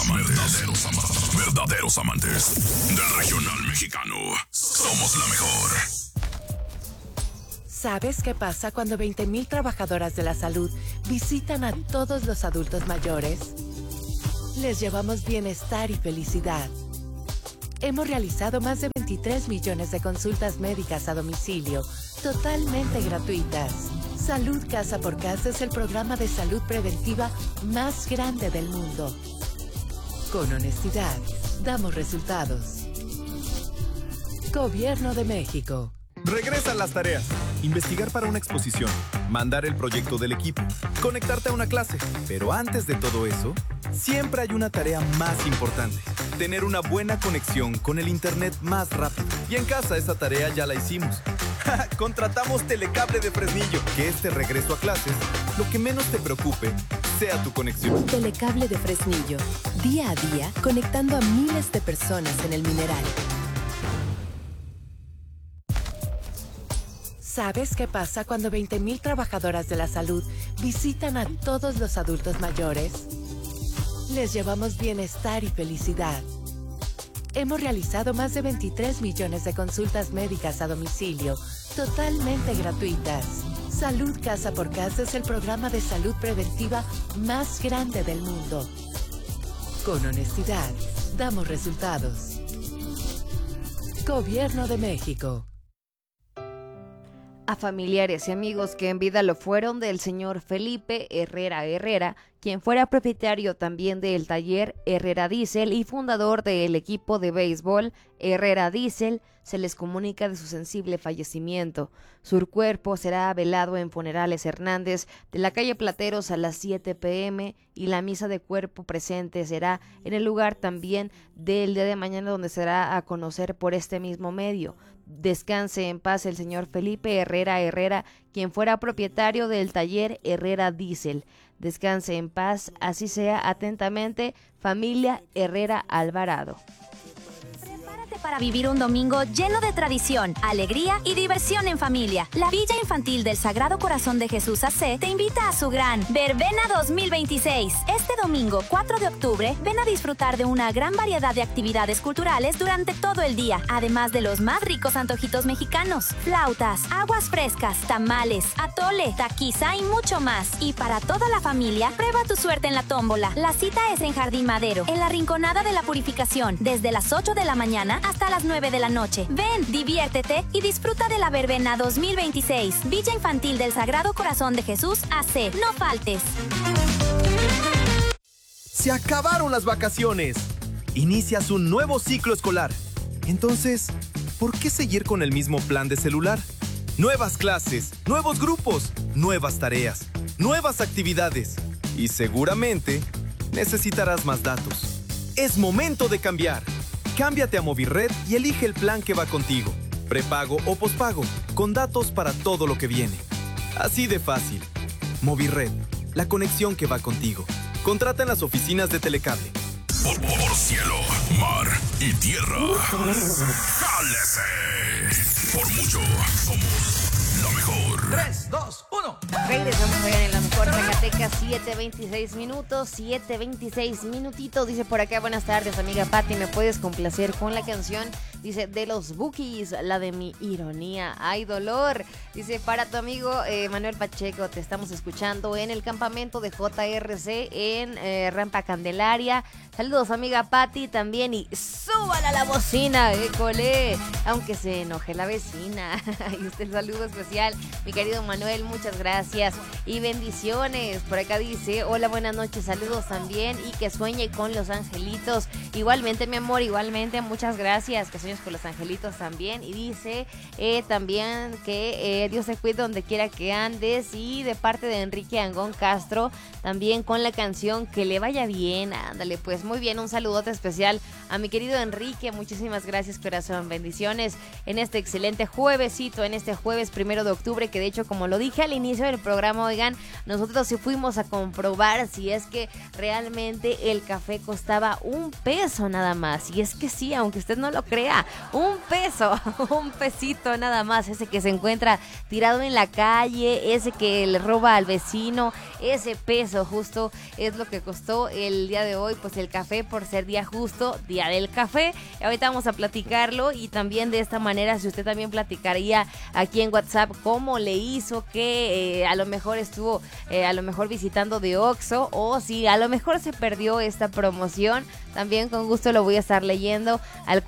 Verdaderos amantes del regional mexicano. Somos la mejor. ¿Sabes qué pasa cuando 20,000 trabajadoras de la salud visitan a todos los adultos mayores? Les llevamos bienestar y felicidad. Hemos realizado más de 23 millones de consultas médicas a domicilio, totalmente gratuitas. Salud Casa por Casa es el programa de salud preventiva más grande del mundo. Con honestidad, damos resultados. Gobierno de México. Regresan las tareas. Investigar para una exposición, mandar el proyecto del equipo, conectarte a una clase. Pero antes de todo eso, siempre hay una tarea más importante. Tener una buena conexión con el internet más rápido. Y en casa esa tarea ya la hicimos. Contratamos Telecable de Fresnillo. Que este regreso a clases, lo que menos te preocupe, sea tu conexión. Telecable de Fresnillo. Día a día, conectando a miles de personas en el Mineral. ¿Sabes qué pasa cuando 20,000 trabajadoras de la salud visitan a todos los adultos mayores? Les llevamos bienestar y felicidad. Hemos realizado más de 23 millones de consultas médicas a domicilio, totalmente gratuitas. Salud Casa por Casa es el programa de salud preventiva más grande del mundo. Con honestidad, damos resultados. Gobierno de México. A familiares y amigos que en vida lo fueron del señor Felipe Herrera, quien fuera propietario también del taller Herrera Diesel y fundador del equipo de béisbol Herrera Diesel, se les comunica de su sensible fallecimiento. Su cuerpo será velado en Funerales Hernández de la calle Plateros a las 7 p.m. y la misa de cuerpo presente será en el lugar también del día de mañana, donde será a conocer por este mismo medio. Descanse en paz el señor Felipe Herrera, quien fuera propietario del taller Herrera Diesel. Descanse en paz, así sea. Atentamente, familia Herrera Alvarado. Para vivir un domingo lleno de tradición, alegría y diversión en familia. La Villa Infantil del Sagrado Corazón de Jesús AC te invita a su gran Verbena 2026. Este domingo 4 de octubre, ven a disfrutar de una gran variedad de actividades culturales durante todo el día, además de los más ricos antojitos mexicanos, flautas, aguas frescas, tamales, atole, taquiza y mucho más. Y para toda la familia, prueba tu suerte en la tómbola. La cita es en Jardín Madero, en la Rinconada de la Purificación, desde las 8 de la mañana hasta las 9 de la noche. Ven, diviértete y disfruta de la Verbena 2026. Villa Infantil del Sagrado Corazón de Jesús AC. No faltes. Se acabaron las vacaciones. Inicias un nuevo ciclo escolar. Entonces, ¿por qué seguir con el mismo plan de celular? Nuevas clases, nuevos grupos, nuevas tareas, nuevas actividades. Y seguramente necesitarás más datos. Es momento de cambiar. Cámbiate a Movirred y elige el plan que va contigo. Prepago o pospago, con datos para todo lo que viene. Así de fácil. Movirred, la conexión que va contigo. Contrata en las oficinas de Telecable. Por cielo, mar y tierra. ¡Jálese! Por mucho, somos la mejor. 3, 2, 1. Regresamos allá en la mejor Zacatecas, 7:26 minutitos. Dice por acá, buenas tardes, amiga Pati, ¿me puedes complacer con la canción? Dice, de los Bookies, la de mi ironía, hay dolor. Dice, para tu amigo Manuel Pacheco, te estamos escuchando en el campamento de JRC en Rampa Candelaria. Saludos, amiga Pati, también, y súbala a la bocina, école, aunque se enoje la vecina. Y usted, el saludo especial, mi querido Manuel, muchas gracias y bendiciones. Por acá dice, hola, buenas noches, saludos también, y que sueñe con los angelitos. Igualmente, mi amor, igualmente, muchas gracias, que sueñes con los angelitos también. Y dice también que Dios te cuide donde quiera que andes, y de parte de Enrique Angón Castro, también con la canción Que le vaya bien. Ándale, pues muy bien, un saludote especial a mi querido Enrique, muchísimas gracias, corazón, bendiciones en este excelente juevesito, en este jueves 1 de octubre, que de hecho, como lo dije al inicio del programa, oigan, nos nosotros sí fuimos a comprobar si es que realmente el café costaba $1 nada más. Y es que sí, aunque usted no lo crea, $1, un pesito nada más, ese que se encuentra tirado en la calle, ese que le roba al vecino, ese peso justo es lo que costó el día de hoy, pues el café, por ser día justo, día del café. Ahorita vamos a platicarlo, y también de esta manera, si usted también platicaría aquí en WhatsApp cómo le hizo, que a lo mejor estuvo a lo mejor visitando de Oxxo, o si a lo mejor se perdió esta promoción, también con gusto lo voy a estar leyendo al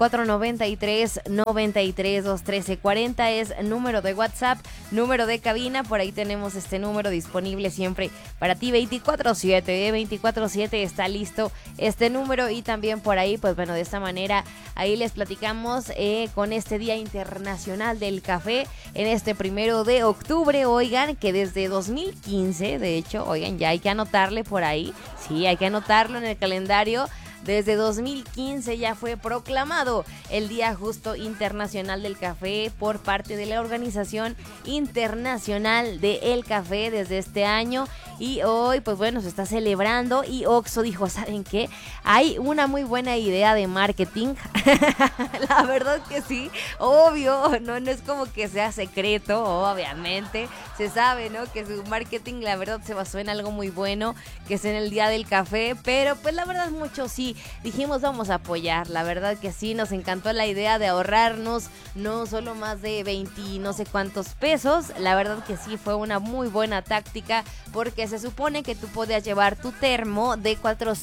493-93-213-40 es número de WhatsApp, número de cabina. Por ahí tenemos este número disponible siempre para ti 24/7, 24/7 está listo este número. Y también por ahí, pues bueno, de esta manera ahí les platicamos con este Día Internacional del Café en este 1 de octubre. Oigan, que desde 2015, de hecho, oigan, ya hay que anotarle por ahí, sí, hay que anotarlo en el calendario. Desde 2015 ya fue proclamado el Día Justo Internacional del Café por parte de la Organización Internacional del Café desde este año. Y hoy, pues bueno, se está celebrando, y Oxxo dijo, ¿saben qué? Hay una muy buena idea de marketing. La verdad que sí, obvio, no es como que sea secreto, obviamente. Se sabe, ¿no? Que su marketing, la verdad, se basó en algo muy bueno, que es en el Día del Café. Pero pues la verdad, mucho sí dijimos, vamos a apoyar. La verdad que sí, nos encantó la idea de ahorrarnos no solo más de 20 no sé cuántos pesos. La verdad que sí, fue una muy buena táctica, porque se supone que tú podías llevar tu termo de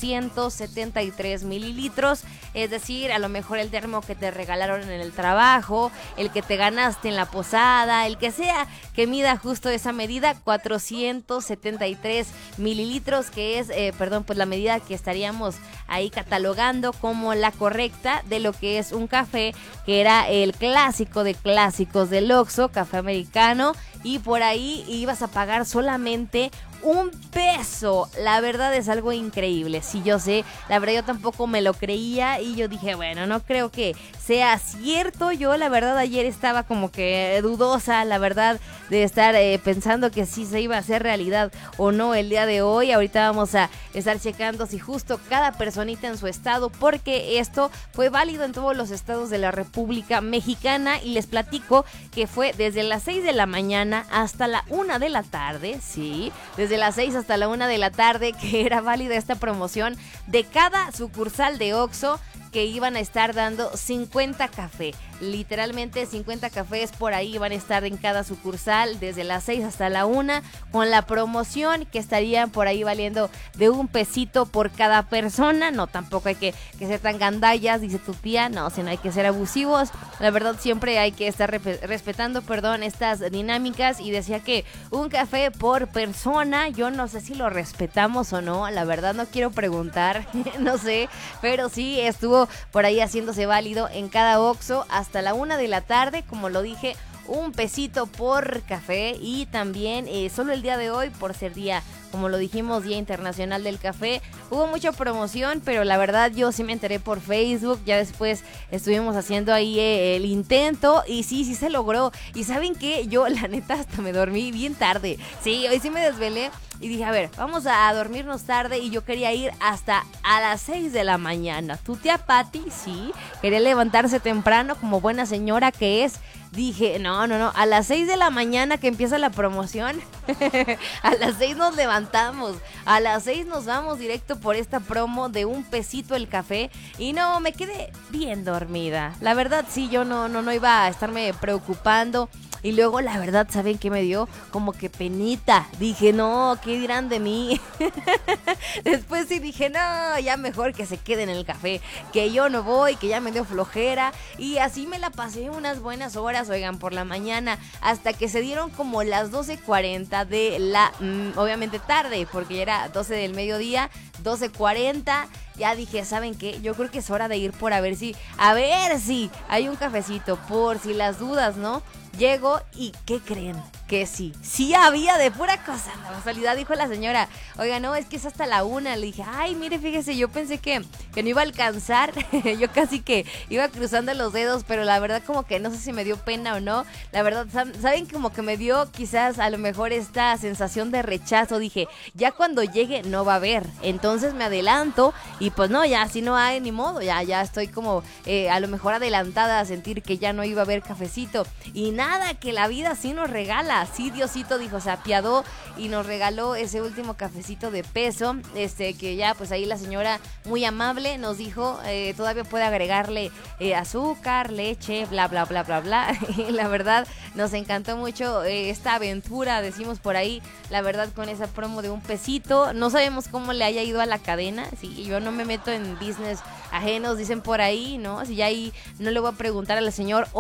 473 mililitros, es decir, a lo mejor el termo que te regalaron en el trabajo, el que te ganaste en la posada, el que sea, que mida justo esa medida, 473 mililitros, que es, pues la medida que estaríamos ahí catalogando como la correcta de lo que es un café, que era el clásico de clásicos del Oxxo, café americano, y por ahí ibas a pagar solamente $1. La verdad es algo increíble. Sí, yo sé, la verdad yo tampoco me lo creía, y yo dije, bueno, no creo que sea cierto. Yo la verdad ayer estaba como que dudosa, la verdad, de estar pensando que sí se iba a hacer realidad o no el día de hoy. Ahorita vamos a estar checando si justo cada personita en su estado, porque esto fue válido en todos los estados de la República Mexicana, y les platico que fue desde las 6 de la mañana hasta la 1 de la tarde, sí, desde las 6 hasta la 1 de la tarde, que era válida esta promoción de cada sucursal de Oxxo, que iban a estar dando 50 café. Literalmente 50 cafés por ahí van a estar en cada sucursal desde las 6 hasta la 1, con la promoción que estarían por ahí valiendo de $1 por cada persona. No, tampoco hay que ser tan gandallas, dice tu tía, no, si no hay que ser abusivos. La verdad siempre hay que estar respetando, estas dinámicas, y decía que un café por persona, yo no sé si lo respetamos o no, la verdad no quiero preguntar, no sé, pero sí estuvo por ahí haciéndose válido en cada Oxxo hasta la 1 de la tarde, como lo dije, $1 por café. Y también solo el día de hoy, por ser día, como lo dijimos, Día Internacional del Café, hubo mucha promoción, pero la verdad yo sí me enteré por Facebook. Ya después estuvimos haciendo ahí el intento, y sí se logró. Y ¿saben qué? Yo la neta hasta me dormí bien tarde. Sí, hoy sí me desvelé y dije, a ver, vamos a dormirnos tarde, y yo quería ir hasta a las 6 de la mañana. Tu tía Patti, sí, quería levantarse temprano como buena señora que es. Dije, no, a las 6 de la mañana que empieza la promoción, a las 6 nos levantamos, a las 6 nos vamos directo por esta promo de $1 el café, y no, me quedé bien dormida. La verdad sí, yo no iba a estarme preocupando. Y luego, la verdad, ¿saben qué me dio? Como que penita. Dije, no, ¿qué dirán de mí? Después sí dije, no, ya mejor que se quede en el café, que yo no voy, que ya me dio flojera. Y así me la pasé unas buenas horas, oigan, por la mañana, hasta que se dieron como las 12:40 de la, obviamente tarde, porque ya era 12 del mediodía, 12:40. Ya dije, ¿saben qué? Yo creo que es hora de ir por a ver si hay un cafecito, por si las dudas, ¿no? Llego y ¿qué creen? Que sí había de pura cosa. La casualidad dijo la señora, oiga, no, es que es hasta la 1. Le dije, ay, mire, fíjese, yo pensé que no iba a alcanzar. Yo casi que iba cruzando los dedos, pero la verdad como que no sé si me dio pena o no. La verdad, ¿saben? Como que me dio quizás a lo mejor esta sensación de rechazo. Dije, ya cuando llegue no va a haber. Entonces me adelanto y pues no, ya así no hay ni modo. Ya estoy como a lo mejor adelantada a sentir que ya no iba a haber cafecito. Y nada, que la vida sí nos regala. Sí, Diosito dijo, se apiadó y nos regaló ese último cafecito de peso, que ya pues ahí la señora muy amable nos dijo, todavía puede agregarle azúcar, leche, bla, bla, bla, bla, bla. Y la verdad nos encantó mucho esta aventura, decimos por ahí, la verdad con esa promo de un pesito. No sabemos cómo le haya ido a la cadena, sí, yo no me meto en business ajenos, dicen por ahí, ¿no? Si ya ahí no le voy a preguntar al señor